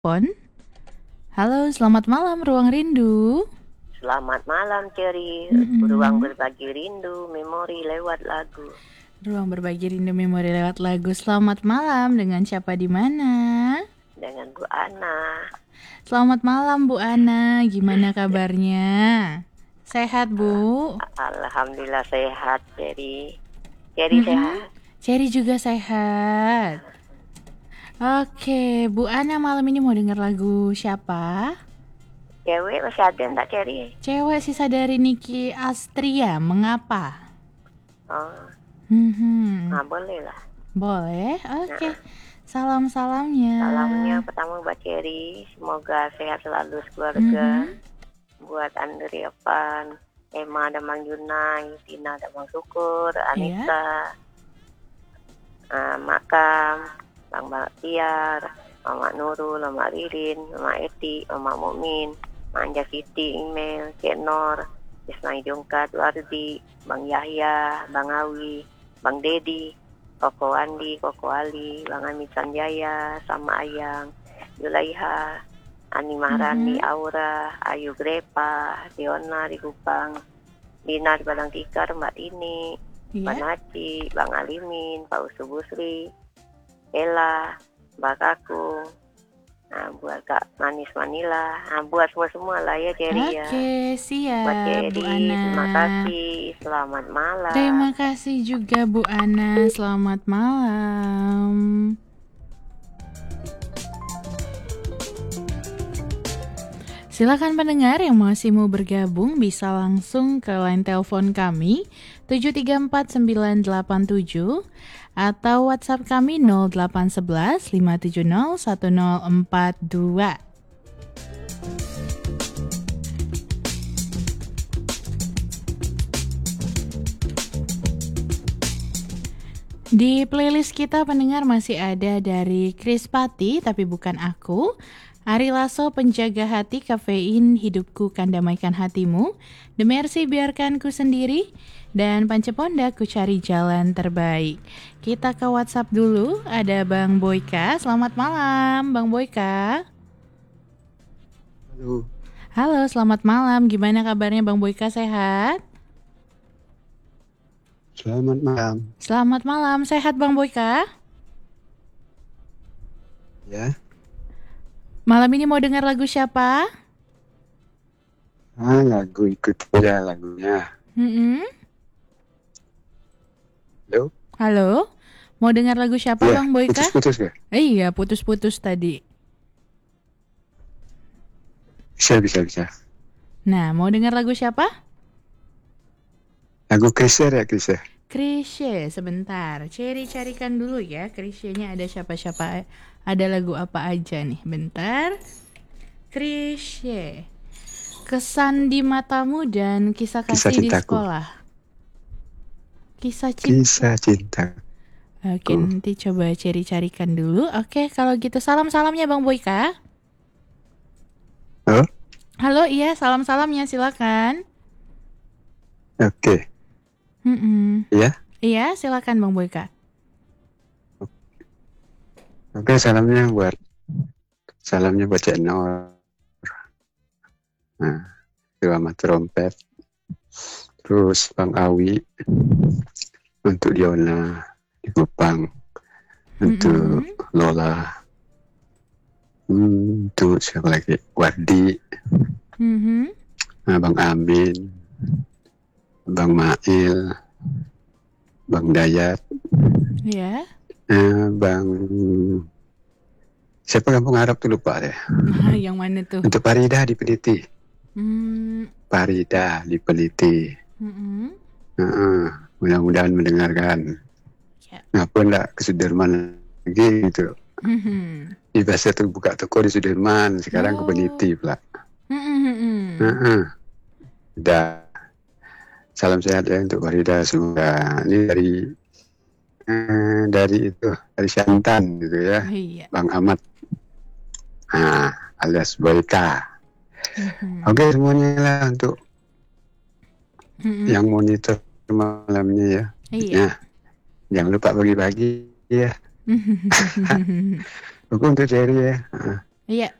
telepon. Halo, selamat malam Ruang Rindu. Selamat malam, Ceri. Ruang berbagi rindu, memori lewat lagu. Ruang berbagi rindu memori lewat lagu. Selamat malam, dengan siapa di mana? Dengan Bu Ana. Selamat malam Bu Ana, gimana kabarnya? Sehat Bu? Alhamdulillah sehat, Ceri. Ceri sehat? Ceri juga sehat. Oke, Bu Ana malam ini mau dengar lagu siapa? Cewek masih ada enggak, Ceri? Cewek sisa dari Niki Astria, mengapa? Oh, boleh lah. Boleh, oke. Salam-salamnya. Salamnya pertama buat Ceri, semoga sehat selalu sekeluarga. Buat Andri Evan, Emma dan Mang Junai, Tina dan Mang Syukur, Anissa, Makam, Bang Tiar, Mama Nurul, Mama Ririn, Mama Eti, Mama Mukmin, Manja Siti, Email, Cik Nor, Ismail Jongkat, Wardi, Bang Yahya, Bang Awi, Bang Dedi, Koko Andi, Koko Ali, Bang Amit Sanjaya, sama Ayang, Julaiha, Ani Maharani, Aura, Ayu Grepa, Diona di Kupang, Dina di Padang Tikar, Mbak Tini, Mbak Naci, Bang Alimin, Pak Usu Busri, Ella, Mbak Kakung, buat Kak Manis Manila, buat semua lah ya Ceri ya. Oke, siap buat Ceri, Bu Ana. Terima kasih, selamat malam. Terima kasih juga Bu Ana, selamat malam. Silakan pendengar yang masih mau bergabung bisa langsung ke line telepon kami 734-987 atau WhatsApp kami 0811 570 1042. Di playlist kita pendengar masih ada dari Chris Pati tapi bukan aku, Ari Lasso Penjaga Hati, Kafein Hidupku Kan Damaikan Hatimu, The Mercy Biarkan Ku Sendiri, dan Panceponda Ku Cari Jalan Terbaik. Kita ke WhatsApp dulu, ada Bang Boyka. Selamat malam Bang Boyka. Halo. Halo, selamat malam. Gimana kabarnya Bang Boyka, sehat? Selamat malam. Selamat malam, sehat Bang Boyka? Ya. Malam ini mau dengar lagu siapa? Lagu ikut aja lagunya. Halo? Halo? Mau dengar lagu siapa Ya, Bang Boyka? putus-putus gak? Iya, putus-putus tadi. Bisa. Nah, mau dengar lagu siapa? Lagu Krisya ya, Krisya. Krisye, sebentar. Ceri carikan dulu ya. Krisyenya ada siapa-siapa? Ada lagu apa aja nih? Bentar. Krisye. Kesan di Matamu dan Kisah Kasih di Sekolah. Kisah Cinta. Oke, nanti coba Ceri carikan dulu. Oke, kalau gitu salam-salamnya Bang Boyka. Halo? Halo, iya, salam-salamnya, silakan. Oke. Iya? Iya, silakan Bang Boyka. Oke, salamnya buat Cik Nor. Sama Trompet. Terus Bang Awi. Untuk Diona di Kupang. Untuk Lola. Untuk siapa lagi? Wardi. Bang Amin. Bang Mail, Bang Dayat, Bang siapa kampung Arab tuh lupa deh. Yang mana tuh? Untuk Parida di Peliti. Parida di Peliti. Mudah-mudahan mendengarkan. Ngapa enggak ke Sudirman lagi gitu. Di biasa tuh buka toko di Sudirman, sekarang ke Peliti pula. Udah. Salam sehat ya untuk Farida, semoga ini dari Syantan gitu ya. Bang Ahmad alias Boyka. Oke, semuanya lah untuk yang monitor malamnya ya. Nah, jangan lupa bagi-bagi ya. Hukum untuk Jerry ya. Iya,